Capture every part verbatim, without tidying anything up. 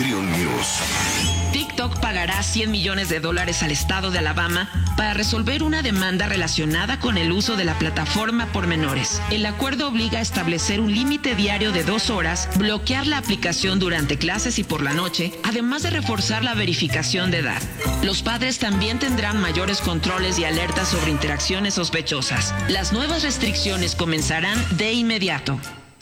Trion News. TikTok pagará cien millones de dólares al estado de Alabama para resolver una demanda relacionada con el uso de la plataforma por menores. El acuerdo obliga a establecer un límite diario de dos horas, bloquear la aplicación durante clases y por la noche, además de reforzar la verificación de edad. Los padres también tendrán mayores controles y alertas sobre interacciones sospechosas. Las nuevas restricciones comenzarán de inmediato.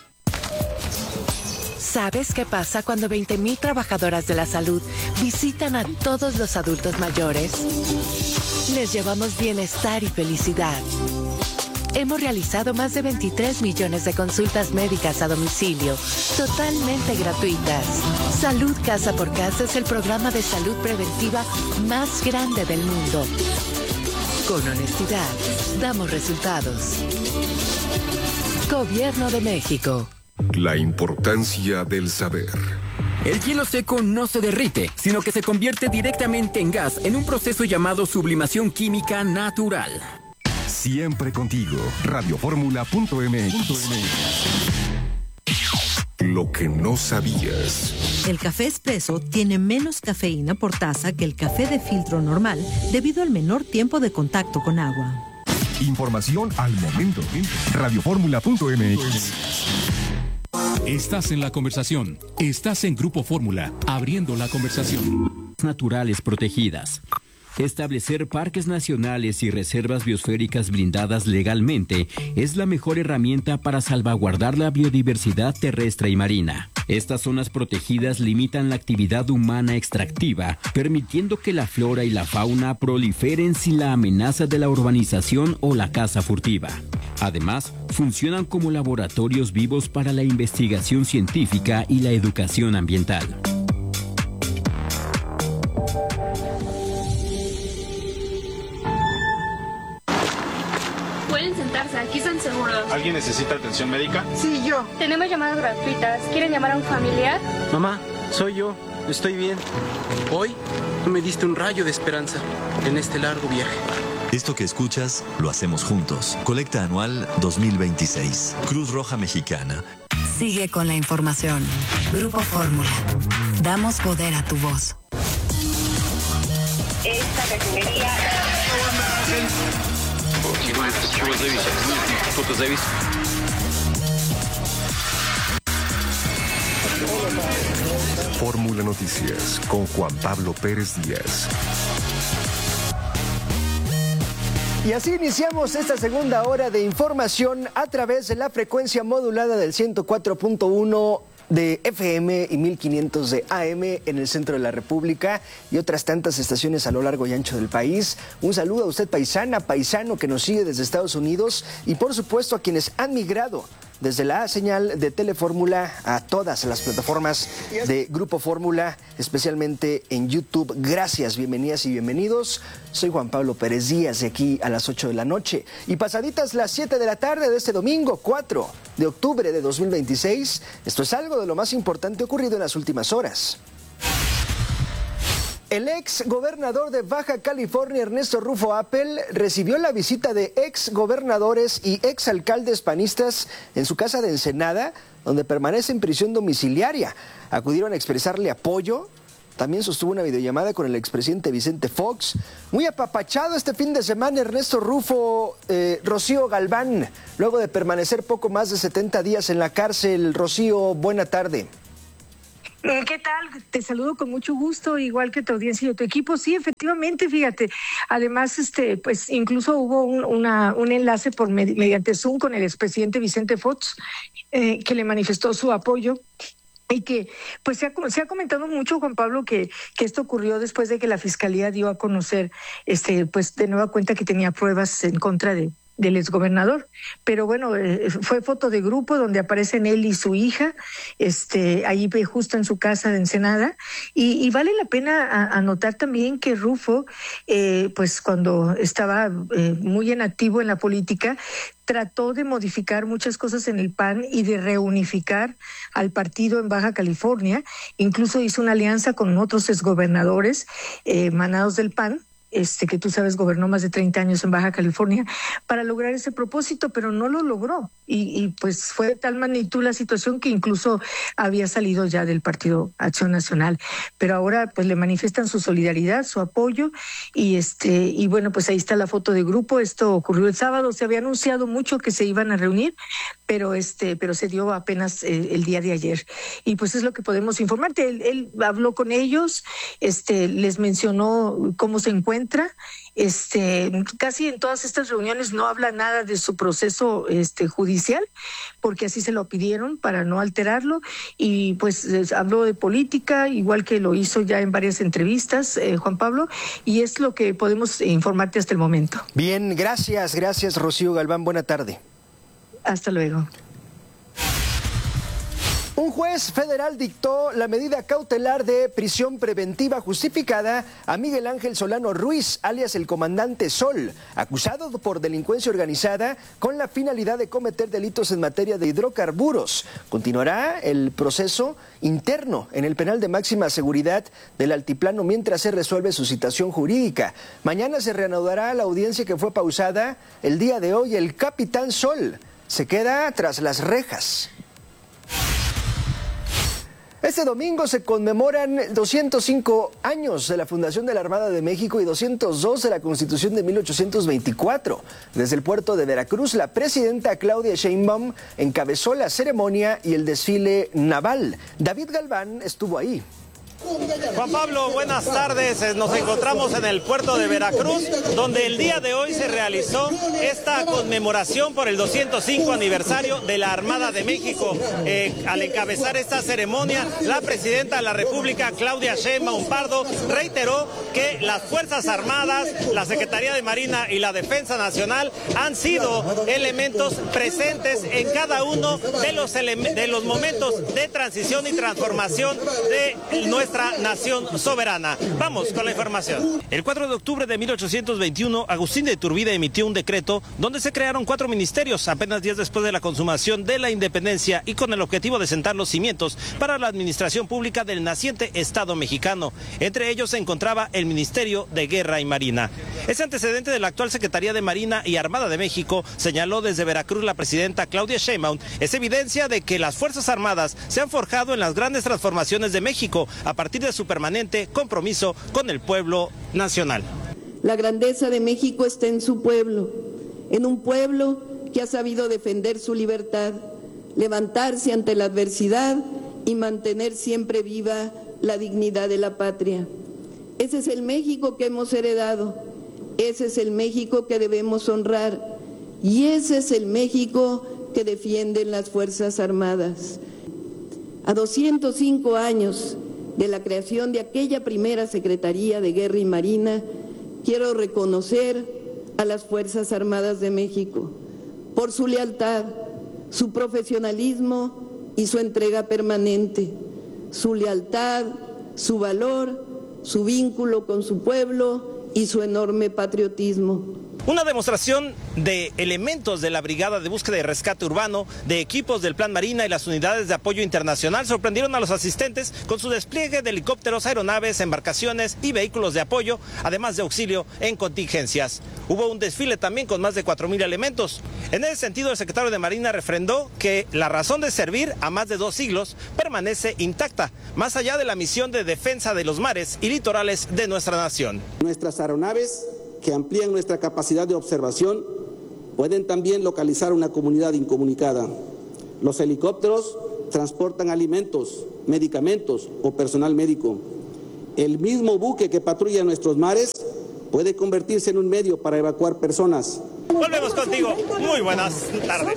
¿Sabes qué pasa cuando veinte mil trabajadoras de la salud visitan a todos los adultos mayores? Les llevamos bienestar y felicidad. Hemos realizado más de veintitrés millones de consultas médicas a domicilio, totalmente gratuitas. Salud Casa por Casa es el programa de salud preventiva más grande del mundo. Con honestidad, damos resultados. Gobierno de México. La importancia del saber. El hielo seco no se derrite, sino que se convierte directamente en gas en un proceso llamado sublimación química natural. Siempre contigo. Radioformula punto m x. Lo que no sabías. El café expreso tiene menos cafeína por taza que el café de filtro normal debido al menor tiempo de contacto con agua. Información al momento. Radioformula punto m x. Estás en la conversación. Estás en Grupo Fórmula, abriendo la conversación. Naturales protegidas. Establecer parques nacionales y reservas biosféricas blindadas legalmente es la mejor herramienta para salvaguardar la biodiversidad terrestre y marina. Estas zonas protegidas limitan la actividad humana extractiva, permitiendo que la flora y la fauna proliferen sin la amenaza de la urbanización o la caza furtiva. Además, funcionan como laboratorios vivos para la investigación científica y la educación ambiental. Pueden sentarse, aquí están seguros. ¿Alguien necesita atención médica? Sí, yo. Tenemos llamadas gratuitas. ¿Quieren llamar a un familiar? Mamá, soy yo. Estoy bien. Hoy tú me diste un rayo de esperanza en este largo viaje. Esto que escuchas, lo hacemos juntos. Colecta anual dos mil veintiséis. Cruz Roja Mexicana. Sigue con la información. Grupo Fórmula. Damos poder a tu voz. Esta refinería... Fórmula Noticias con Juan Pablo Pérez Díaz. Y así iniciamos esta segunda hora de información a través de la frecuencia modulada del ciento cuatro punto uno de F M y mil quinientos de A M en el centro de la República y otras tantas estaciones a lo largo y ancho del país. Un saludo a usted, paisana, paisano que nos sigue desde Estados Unidos y por supuesto a quienes han migrado desde la señal de Telefórmula a todas las plataformas de Grupo Fórmula, especialmente en YouTube. Gracias, bienvenidas y bienvenidos. Soy Juan Pablo Pérez Díaz, de aquí a las ocho de la noche. Y pasaditas las siete de la tarde de este domingo, cuatro de octubre de dos mil veintiséis, esto es algo de lo más importante ocurrido en las últimas horas. El ex gobernador de Baja California, Ernesto Rufo Appel, recibió la visita de ex gobernadores y ex alcaldes panistas en su casa de Ensenada, donde permanece en prisión domiciliaria. Acudieron a expresarle apoyo. También sostuvo una videollamada con el expresidente Vicente Fox. Muy apapachado este fin de semana Ernesto Rufo, eh, Rocío Galván, luego de permanecer poco más de setenta días en la cárcel. Rocío, buena tarde. ¿Qué tal? Te saludo con mucho gusto, igual que tu audiencia y tu equipo. Sí, efectivamente, fíjate. Además, este, pues incluso hubo un, una, un enlace por mediante Zoom con el expresidente Vicente Fox, eh, que le manifestó su apoyo. Y que pues se ha, se ha comentado mucho, Juan Pablo, que, que esto ocurrió después de que la Fiscalía dio a conocer, este, pues de nueva cuenta que tenía pruebas en contra de del exgobernador, pero bueno, eh, fue foto de grupo donde aparecen él y su hija, este, ahí justo en su casa de Ensenada, y, y vale la pena a, anotar también que Rufo, eh, pues cuando estaba eh, muy en activo en la política, trató de modificar muchas cosas en el P A N y de reunificar al partido en Baja California, incluso hizo una alianza con otros exgobernadores eh, manados del P A N, este, que tú sabes gobernó más de treinta años en Baja California, para lograr ese propósito, pero no lo logró. Y, y pues fue de tal magnitud la situación que incluso había salido ya del Partido Acción Nacional. Pero ahora pues le manifiestan su solidaridad, su apoyo, y este y bueno, pues ahí está la foto de grupo. Esto ocurrió el sábado, se había anunciado mucho que se iban a reunir, pero este pero se dio apenas eh, el día de ayer. Y pues es lo que podemos informarte. Él, él habló con ellos, este les mencionó cómo se encuentra. Este, casi en todas estas reuniones no habla nada de su proceso este, judicial, porque así se lo pidieron para no alterarlo, y pues les habló de política, igual que lo hizo ya en varias entrevistas, eh, Juan Pablo, y es lo que podemos informarte hasta el momento. Bien, gracias, gracias Rocío Galván, buena tarde. Hasta luego. Un juez federal dictó la medida cautelar de prisión preventiva justificada a Miguel Ángel Solano Ruiz, alias el Comandante Sol, acusado por delincuencia organizada con la finalidad de cometer delitos en materia de hidrocarburos. Continuará el proceso interno en el penal de máxima seguridad del Altiplano mientras se resuelve su citación jurídica. Mañana se reanudará la audiencia que fue pausada el día de hoy. El capitán Sol se queda tras las rejas. Este domingo se conmemoran doscientos cinco años de la fundación de la Armada de México y doscientos dos de la Constitución de mil ochocientos veinticuatro. Desde el puerto de Veracruz, la presidenta Claudia Sheinbaum encabezó la ceremonia y el desfile naval. David Galván estuvo ahí. Juan Pablo, buenas tardes. Nos encontramos en el puerto de Veracruz, donde el día de hoy se realizó esta conmemoración por el doscientos cinco aniversario de la Armada de México. Eh, al encabezar esta ceremonia, la presidenta de la República, Claudia Sheinbaum Pardo, reiteró que las Fuerzas Armadas, la Secretaría de Marina y la Defensa Nacional han sido elementos presentes en cada uno de los, de los momentos de transición y transformación de nuestra nuestra nación soberana. Vamos con la información. El cuatro de octubre de mil ochocientos veintiuno, Agustín de Iturbide emitió un decreto donde se crearon cuatro ministerios, apenas días después de la consumación de la independencia y con el objetivo de sentar los cimientos para la administración pública del naciente Estado mexicano. Entre ellos se encontraba el Ministerio de Guerra y Marina. Ese antecedente de la actual Secretaría de Marina y Armada de México, señaló desde Veracruz la presidenta Claudia Sheinbaum, es evidencia de que las Fuerzas Armadas se han forjado en las grandes transformaciones de México a partir de su permanente compromiso con el pueblo nacional. La grandeza de México está en su pueblo, en un pueblo que ha sabido defender su libertad, levantarse ante la adversidad y mantener siempre viva la dignidad de la patria. Ese es el México que hemos heredado, ese es el México que debemos honrar y ese es el México que defienden las Fuerzas Armadas. A doscientos cinco años de la creación de aquella primera Secretaría de Guerra y Marina, quiero reconocer a las Fuerzas Armadas de México por su lealtad, su profesionalismo y su entrega permanente, su lealtad, su valor, su vínculo con su pueblo y su enorme patriotismo. Una demostración de elementos de la Brigada de Búsqueda y Rescate Urbano, de equipos del Plan Marina y las unidades de apoyo internacional sorprendieron a los asistentes con su despliegue de helicópteros, aeronaves, embarcaciones y vehículos de apoyo, además de auxilio en contingencias. Hubo un desfile también con más de cuatro mil elementos. En ese sentido, el secretario de Marina refrendó que la razón de servir a más de dos siglos permanece intacta, más allá de la misión de defensa de los mares y litorales de nuestra nación. Nuestras aeronaves, que amplían nuestra capacidad de observación, pueden también localizar una comunidad incomunicada. Los helicópteros transportan alimentos, medicamentos o personal médico. El mismo buque que patrulla nuestros mares puede convertirse en un medio para evacuar personas. Volvemos contigo. Muy buenas tardes.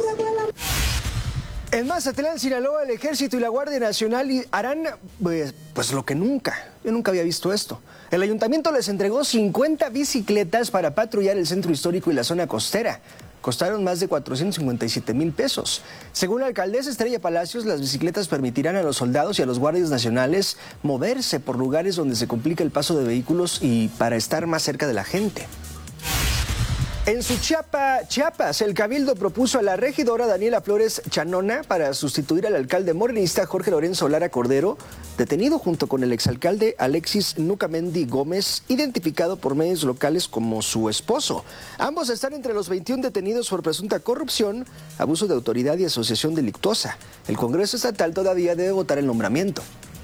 En Mazatlán, Sinaloa, el Ejército y la Guardia Nacional harán pues, pues lo que nunca, yo nunca había visto esto. El ayuntamiento les entregó cincuenta bicicletas para patrullar el centro histórico y la zona costera. Costaron más de cuatrocientos cincuenta y siete mil pesos. Según la alcaldesa Estrella Palacios, las bicicletas permitirán a los soldados y a los guardias nacionales moverse por lugares donde se complica el paso de vehículos y para estar más cerca de la gente. En Suchiapa, Chiapas, el Cabildo propuso a la regidora Daniela Flores Chanona para sustituir al alcalde morenista Jorge Lorenzo Lara Cordero, detenido junto con el exalcalde Alexis Nucamendi Gómez, identificado por medios locales como su esposo. Ambos están entre los veintiún detenidos por presunta corrupción, abuso de autoridad y asociación delictuosa. El Congreso Estatal todavía debe votar el nombramiento.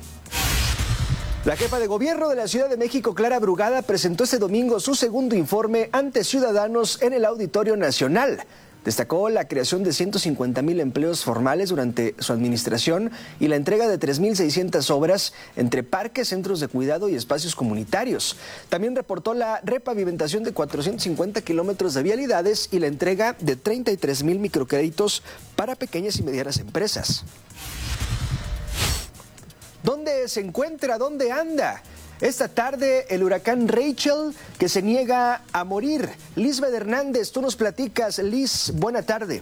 La jefa de gobierno de la Ciudad de México, Clara Brugada, presentó este domingo su segundo informe ante ciudadanos en el Auditorio Nacional. Destacó la creación de ciento cincuenta mil empleos formales durante su administración y la entrega de tres mil seiscientas obras entre parques, centros de cuidado y espacios comunitarios. También reportó la repavimentación de cuatrocientos cincuenta kilómetros de vialidades y la entrega de treinta y tres mil microcréditos para pequeñas y medianas empresas. ¿Dónde se encuentra? ¿Dónde anda? Esta tarde el huracán Rachel, que se niega a morir. Lisbeth Hernández, tú nos platicas. Liz, buena tarde.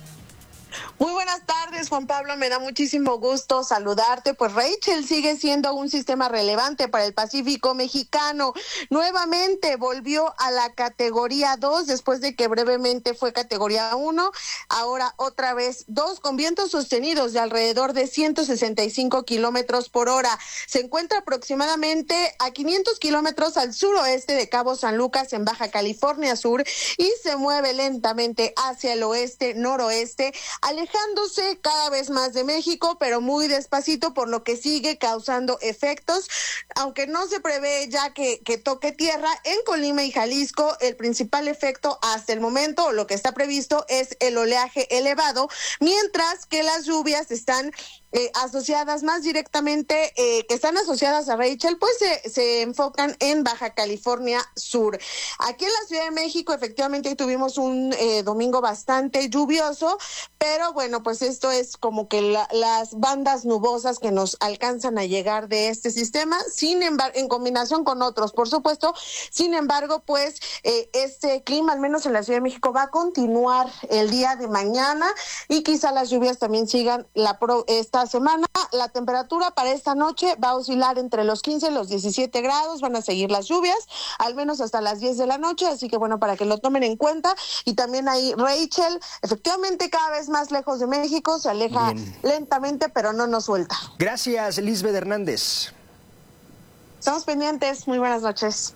Muy buenas tardes, Juan Pablo, me da muchísimo gusto saludarte. Pues Rachel sigue siendo un sistema relevante para el Pacífico mexicano. Nuevamente volvió a la categoría dos después de que brevemente fue categoría uno. Ahora otra vez dos, con vientos sostenidos de alrededor de ciento sesenta y cinco kilómetros por hora. Se encuentra aproximadamente a quinientos kilómetros al suroeste de Cabo San Lucas, en Baja California Sur, y se mueve lentamente hacia el oeste, noroeste, alejándose cada vez más de México, pero muy despacito, por lo que sigue causando efectos, aunque no se prevé ya que, que toque tierra. En Colima y Jalisco, el principal efecto hasta el momento, o lo que está previsto, es el oleaje elevado, mientras que las lluvias están Eh, asociadas más directamente, eh, que están asociadas a Rachel, pues se, se enfocan en Baja California Sur. Aquí en la Ciudad de México efectivamente tuvimos un eh, domingo bastante lluvioso, pero bueno, pues esto es como que la, las bandas nubosas que nos alcanzan a llegar de este sistema, sin embargo, en combinación con otros, por supuesto. Sin embargo, pues eh, este clima, al menos en la Ciudad de México, va a continuar el día de mañana, y quizá las lluvias también sigan la pro, esta semana. La temperatura para esta noche va a oscilar entre los quince y los diecisiete grados, van a seguir las lluvias, al menos hasta las diez de la noche, así que bueno, para que lo tomen en cuenta. Y también ahí Rachel, efectivamente cada vez más lejos de México, se aleja Bien. lentamente, pero no nos suelta. Gracias, Lisbeth Hernández. Estamos pendientes, muy buenas noches.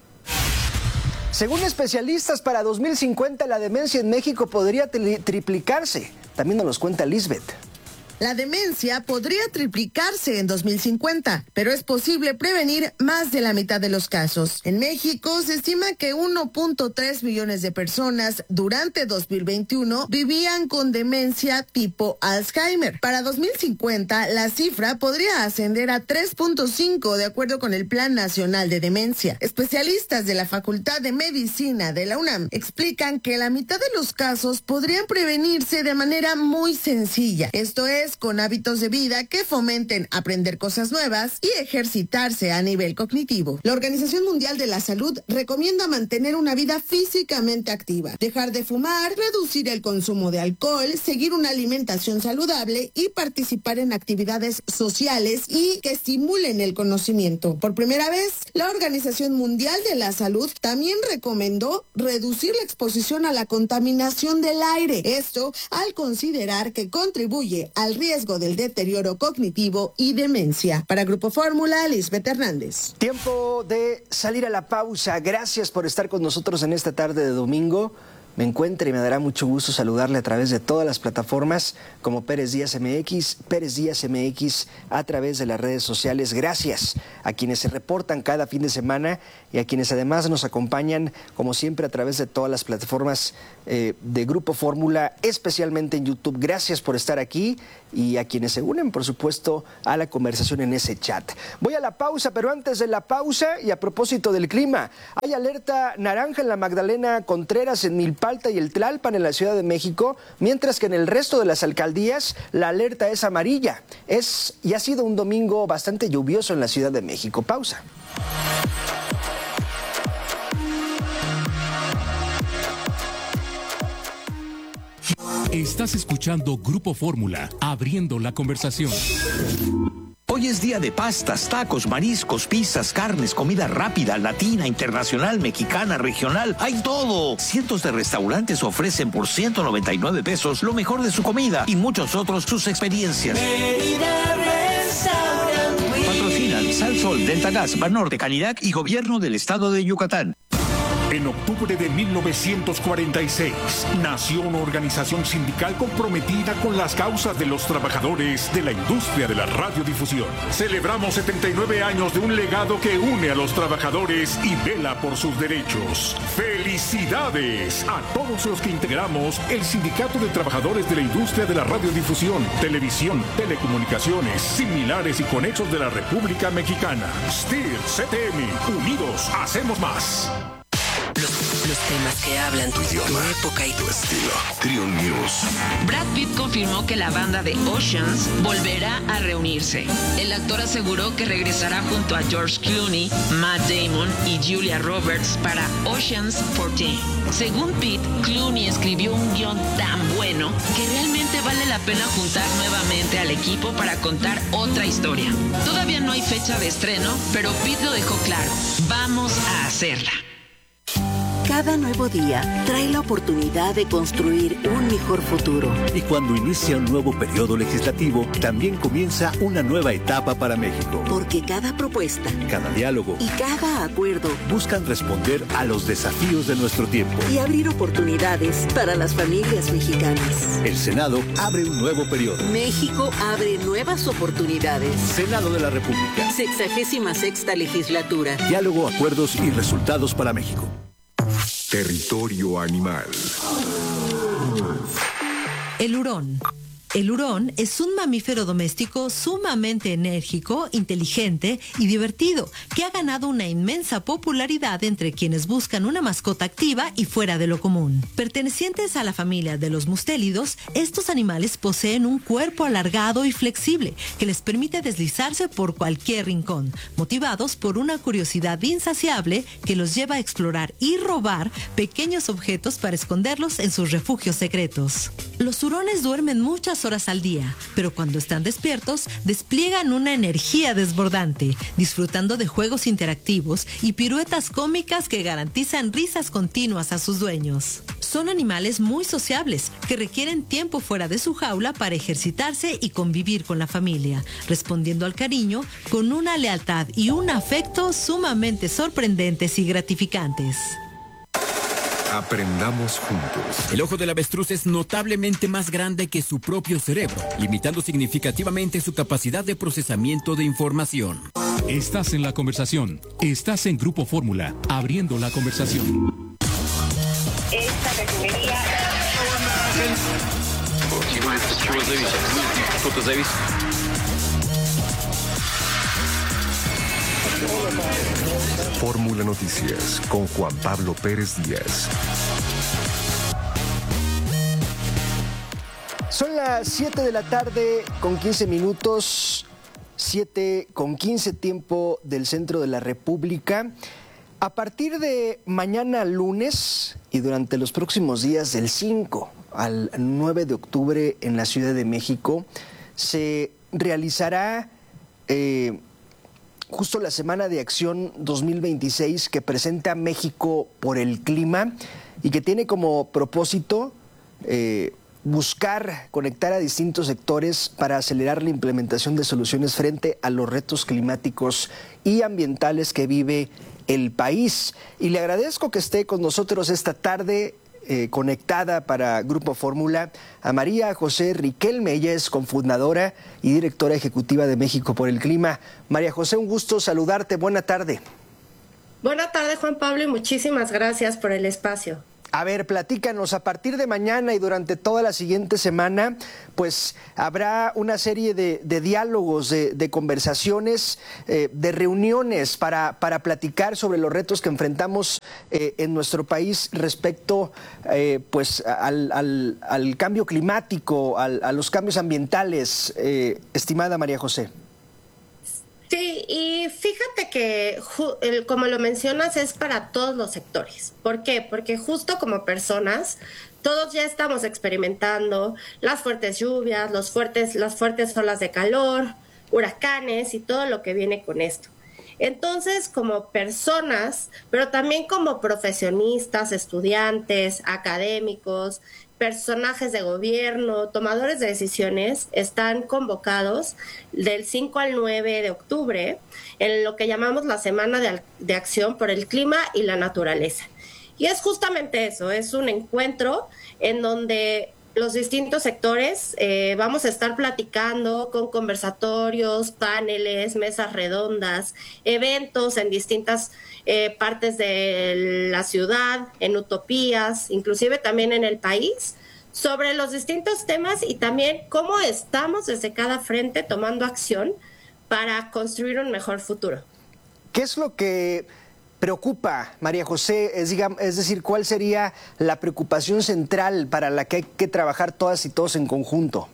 Según especialistas, para dos mil cincuenta la demencia en México podría tri- triplicarse. También nos los cuenta Lisbeth. La demencia podría triplicarse en dos mil cincuenta, pero es posible prevenir más de la mitad de los casos. En México se estima que uno punto tres millones de personas durante dos mil veintiuno vivían con demencia tipo Alzheimer. Para dos mil cincuenta la cifra podría ascender a tres punto cinco, de acuerdo con el Plan Nacional de Demencia. Especialistas de la Facultad de Medicina de la UNAM explican que la mitad de los casos podrían prevenirse de manera muy sencilla. Esto es, con hábitos de vida que fomenten aprender cosas nuevas y ejercitarse a nivel cognitivo. La Organización Mundial de la Salud recomienda mantener una vida físicamente activa, dejar de fumar, reducir el consumo de alcohol, seguir una alimentación saludable y participar en actividades sociales y que estimulen el conocimiento. Por primera vez, la Organización Mundial de la Salud también recomendó reducir la exposición a la contaminación del aire. Esto al considerar que contribuye al riesgo del deterioro cognitivo y demencia. Para Grupo Fórmula, Lisbeth Hernández. Tiempo de salir a la pausa. Gracias por estar con nosotros en esta tarde de domingo. Me encuentra y me dará mucho gusto saludarle a través de todas las plataformas como Pérez Díaz M X, Pérez Díaz M X a través de las redes sociales. Gracias a quienes se reportan cada fin de semana y a quienes además nos acompañan como siempre a través de todas las plataformas eh, de Grupo Fórmula, especialmente en YouTube. Gracias por estar aquí y a quienes se unen, por supuesto, a la conversación en ese chat. Voy a la pausa, pero antes de la pausa y a propósito del clima, hay alerta naranja en la Magdalena Contreras, en Milpalta y el Tlalpan en la Ciudad de México, mientras que en el resto de las alcaldías la alerta es amarilla. Es y ha sido un domingo bastante lluvioso en la Ciudad de México. Pausa. Estás escuchando Grupo Fórmula, abriendo la conversación. Hoy es día de pastas, tacos, mariscos, pizzas, carnes, comida rápida, latina, internacional, mexicana, regional. ¡Hay todo! Cientos de restaurantes ofrecen por ciento noventa y nueve pesos lo mejor de su comida y muchos otros sus experiencias. Patrocinan Sal Sol, Delta Gas, Banorte, Canidac y Gobierno del Estado de Yucatán. En octubre de mil novecientos cuarenta y seis, nació una organización sindical comprometida con las causas de los trabajadores de la industria de la radiodifusión. Celebramos setenta y nueve años de un legado que une a los trabajadores y vela por sus derechos. ¡Felicidades a todos los que integramos el Sindicato de Trabajadores de la Industria de la Radiodifusión, Televisión, Telecomunicaciones, Similares y Conexos de la República Mexicana! S T I R, C T M, unidos, hacemos más. Los, los temas que hablan tu idioma, tu época y tu estilo. Trio News. Brad Pitt confirmó que la banda de Oceans volverá a reunirse. El actor aseguró que regresará junto a George Clooney, Matt Damon y Julia Roberts para Oceans catorce. Según Pitt, Clooney escribió un guión tan bueno que realmente vale la pena juntar nuevamente al equipo para contar otra historia. Todavía no hay fecha de estreno, pero Pitt lo dejó claro. Vamos a hacerla. Cada nuevo día trae la oportunidad de construir un mejor futuro. Y cuando inicia un nuevo periodo legislativo, también comienza una nueva etapa para México. Porque cada propuesta, cada diálogo y cada acuerdo buscan responder a los desafíos de nuestro tiempo y abrir oportunidades para las familias mexicanas. El Senado abre un nuevo periodo. México abre nuevas oportunidades. Senado de la República. Sexagésima sexta legislatura. Diálogo, acuerdos y resultados para México. Territorio animal. El hurón. El hurón es un mamífero doméstico sumamente enérgico, inteligente y divertido, que ha ganado una inmensa popularidad entre quienes buscan una mascota activa y fuera de lo común. Pertenecientes a la familia de los mustélidos, estos animales poseen un cuerpo alargado y flexible que les permite deslizarse por cualquier rincón, motivados por una curiosidad insaciable que los lleva a explorar y robar pequeños objetos para esconderlos en sus refugios secretos. Los hurones duermen muchas horas al día, pero cuando están despiertos despliegan una energía desbordante, disfrutando de juegos interactivos y piruetas cómicas que garantizan risas continuas a sus dueños. Son animales muy sociables que requieren tiempo fuera de su jaula para ejercitarse y convivir con la familia, respondiendo al cariño con una lealtad y un afecto sumamente sorprendentes y gratificantes. Aprendamos juntos. El ojo del avestruz es notablemente más grande que su propio cerebro, limitando significativamente su capacidad de procesamiento de información. Estás en la conversación. Estás en Grupo Fórmula, abriendo la conversación. Esta refinería... Fórmula Noticias con Juan Pablo Pérez Díaz. Son las siete de la tarde con quince minutos, siete con quince tiempo del centro de la República. A partir de mañana lunes y durante los próximos días del cinco al nueve de octubre en la Ciudad de México se realizará eh, justo la Semana de Acción dos mil veintiséis que presenta México por el clima y que tiene como propósito eh, buscar conectar a distintos sectores para acelerar la implementación de soluciones frente a los retos climáticos y ambientales que vive el país. Y le agradezco que esté con nosotros esta tarde eh, conectada para Grupo Fórmula a María José Riquelme. Ella es cofundadora y directora ejecutiva de México por el Clima. María José, un gusto saludarte. Buena tarde. Buena tarde, Juan Pablo, y muchísimas gracias por el espacio. A ver, platícanos, a partir de mañana y durante toda la siguiente semana, pues habrá una serie de, de diálogos, de, de conversaciones, eh, de reuniones para, para platicar sobre los retos que enfrentamos eh, en nuestro país respecto eh, pues, al, al, al cambio climático, al, a los cambios ambientales, eh, estimada María José. Sí, y fíjate que, como lo mencionas, es para todos los sectores. ¿Por qué? Porque justo como personas, todos ya estamos experimentando las fuertes lluvias, los fuertes, las fuertes olas de calor, huracanes y todo lo que viene con esto. Entonces, como personas, pero también como profesionistas, estudiantes, académicos, personajes de gobierno, tomadores de decisiones, están convocados del cinco al nueve de octubre en lo que llamamos la Semana de, de Acción por el Clima y la Naturaleza. Y es justamente eso, es un encuentro en donde los distintos sectores eh, vamos a estar platicando con conversatorios, paneles, mesas redondas, eventos en distintas eh, partes de la ciudad, en utopías, inclusive también en el país, sobre los distintos temas y también cómo estamos desde cada frente tomando acción para construir un mejor futuro. ¿Qué es lo que preocupa, María José? Es, digamos, es decir, ¿cuál sería la preocupación central para la que hay que trabajar todas y todos en conjunto?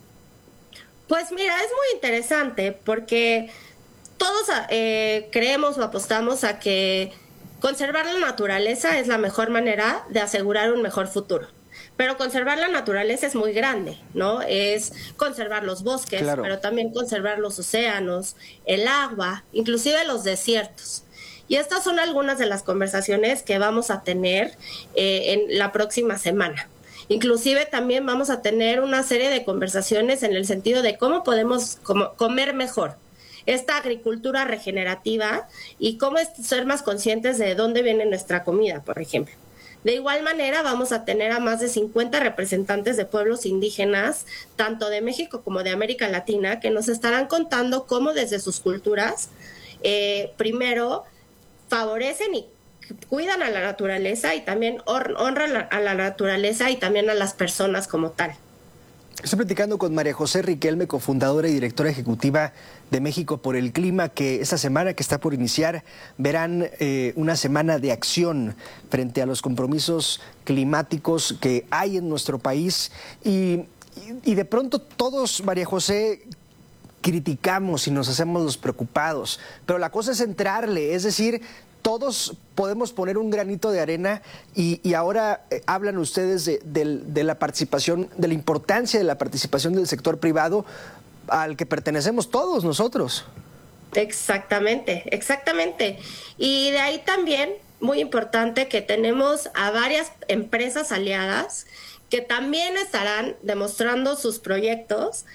Pues mira, es muy interesante porque todos eh, creemos o apostamos a que conservar la naturaleza es la mejor manera de asegurar un mejor futuro. Pero conservar la naturaleza es muy grande, ¿no? Es conservar los bosques, claro, pero también conservar los océanos, el agua, inclusive los desiertos. Y estas son algunas de las conversaciones que vamos a tener eh, en la próxima semana. Inclusive también vamos a tener una serie de conversaciones en el sentido de cómo podemos como, comer mejor esta agricultura regenerativa y cómo es ser más conscientes de dónde viene nuestra comida, por ejemplo. De igual manera, vamos a tener a más de cincuenta representantes de pueblos indígenas, tanto de México como de América Latina, que nos estarán contando cómo desde sus culturas, eh, primero, favorecen y cuidan a la naturaleza y también honran a la naturaleza y también a las personas como tal. Estoy platicando con María José Riquelme, cofundadora y directora ejecutiva de México por el Clima, que esta semana que está por iniciar verán eh, una semana de acción frente a los compromisos climáticos que hay en nuestro país. Y, y de pronto todos, María José, criticamos y nos hacemos los preocupados, pero la cosa es entrarle, es decir, todos podemos poner un granito de arena y, y ahora eh, hablan ustedes de, de, de la participación, de la importancia de la participación del sector privado al que pertenecemos todos nosotros. Exactamente, exactamente. Y de ahí también, muy importante, que tenemos a varias empresas aliadas que también estarán demostrando sus proyectos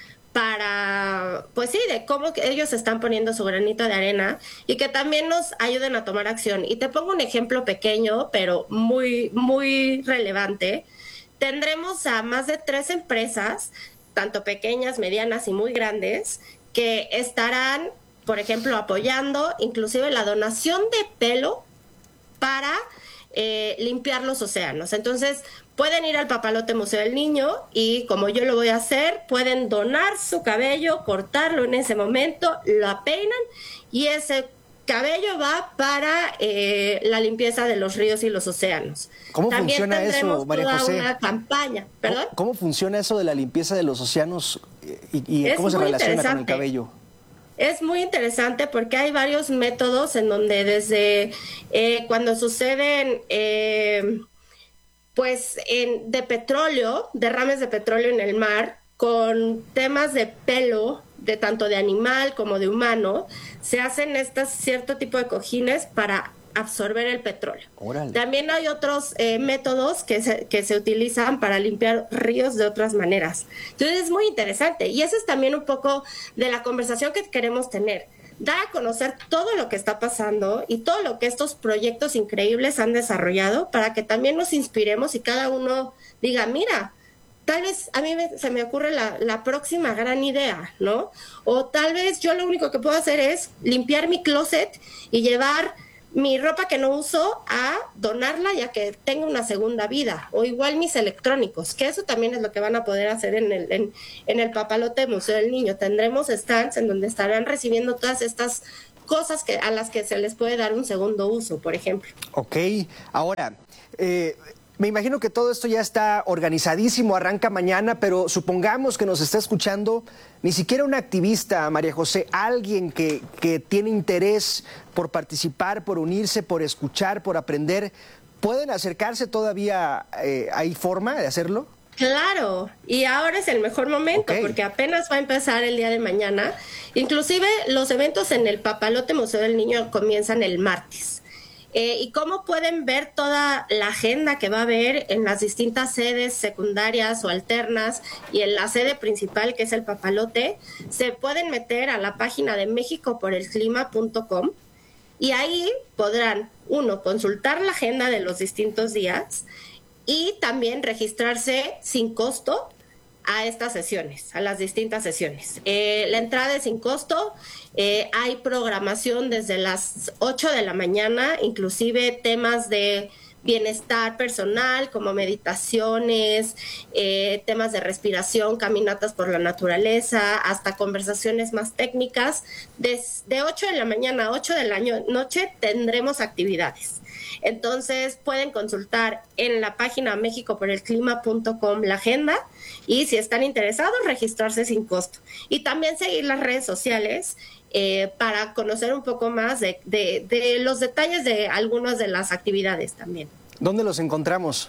para, pues sí, de cómo ellos están poniendo su granito de arena y que también nos ayuden a tomar acción. Y te pongo un ejemplo pequeño, pero muy, muy relevante. Tendremos a más de tres empresas, tanto pequeñas, medianas y muy grandes, que estarán, por ejemplo, apoyando inclusive la donación de pelo para eh, limpiar los océanos. Entonces, pueden ir al Papalote Museo del Niño y, como yo lo voy a hacer, pueden donar su cabello, cortarlo en ese momento, lo peinan y ese cabello va para eh, la limpieza de los ríos y los océanos. ¿Cómo También funciona eso, María toda José? Una campaña. ¿Perdón? ¿Cómo, ¿Cómo funciona eso de la limpieza de los océanos y, y cómo se relaciona con el cabello? Es muy interesante porque hay varios métodos en donde desde eh, cuando suceden eh, pues en, de petróleo, derrames de petróleo en el mar, con temas de pelo, de tanto de animal como de humano, se hacen estos cierto tipo de cojines para absorber el petróleo. Órale. También hay otros eh, métodos que se, que se utilizan para limpiar ríos de otras maneras. Entonces es muy interesante y eso es también un poco de la conversación que queremos tener. Dar a conocer todo lo que está pasando y todo lo que estos proyectos increíbles han desarrollado para que también nos inspiremos y cada uno diga, mira, tal vez a mí me, se me ocurre la, la próxima gran idea, ¿no? O tal vez yo lo único que puedo hacer es limpiar mi closet y llevar mi ropa que no uso a donarla ya que tenga una segunda vida, o igual mis electrónicos, que eso también es lo que van a poder hacer en el, en, en el Papalote Museo del Niño. Tendremos stands en donde estarán recibiendo todas estas cosas que, a las que se les puede dar un segundo uso, por ejemplo. Ok, ahora, eh, me imagino que todo esto ya está organizadísimo, arranca mañana, pero supongamos que nos está escuchando ni siquiera un activista, María José, alguien que, que tiene interés por participar, por unirse, por escuchar, por aprender. ¿Pueden acercarse todavía? Eh, ¿Hay forma de hacerlo? Claro, y ahora es el mejor momento, okay, porque apenas va a empezar el día de mañana. Inclusive los eventos en el Papalote Museo del Niño comienzan el martes. Eh, y cómo pueden ver toda la agenda que va a haber en las distintas sedes secundarias o alternas y en la sede principal, que es el Papalote, se pueden meter a la página de mexico por el clima punto com y ahí podrán, uno, consultar la agenda de los distintos días y también registrarse sin costo a estas sesiones, a las distintas sesiones. Eh, la entrada es sin costo, eh, hay programación desde las ocho de la mañana, inclusive temas de bienestar personal como meditaciones, eh, temas de respiración, caminatas por la naturaleza, hasta conversaciones más técnicas. Desde ocho de la mañana a ocho de la noche tendremos actividades. Entonces pueden consultar en la página mexico por el clima punto com la agenda y si están interesados registrarse sin costo. Y también seguir las redes sociales eh, para conocer un poco más de, de, de los detalles de algunas de las actividades también. ¿Dónde los encontramos?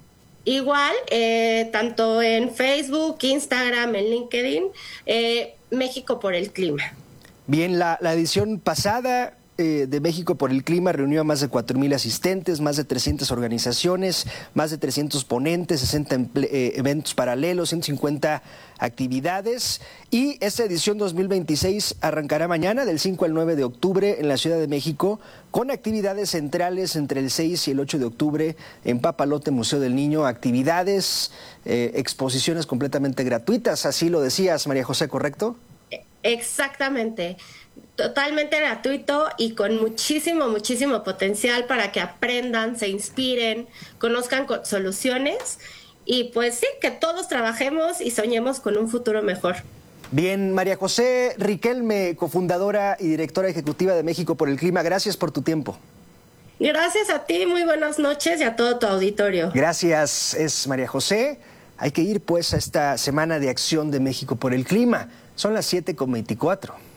Igual, eh, tanto en Facebook, Instagram, en LinkedIn, eh, México por el Clima. Bien, la, la edición pasada eh, de México por el Clima reunió a más de cuatro mil asistentes, más de trescientas organizaciones, más de trescientos ponentes, sesenta eh, eventos paralelos, ciento cincuenta actividades. Y esta edición dos mil veintiséis arrancará mañana del cinco al nueve de octubre en la Ciudad de México, con actividades centrales entre el seis y el ocho de octubre en Papalote Museo del Niño, actividades, eh, exposiciones completamente gratuitas, así lo decías, María José, ¿correcto? Exactamente, totalmente gratuito y con muchísimo, muchísimo potencial para que aprendan, se inspiren, conozcan soluciones y pues sí, que todos trabajemos y soñemos con un futuro mejor. Bien, María José Riquelme, cofundadora y directora ejecutiva de México por el Clima, gracias por tu tiempo. Gracias a ti, muy buenas noches y a todo tu auditorio. Gracias, es María José. Hay que ir pues a esta Semana de Acción de México por el Clima. Son las siete con veinticuatro.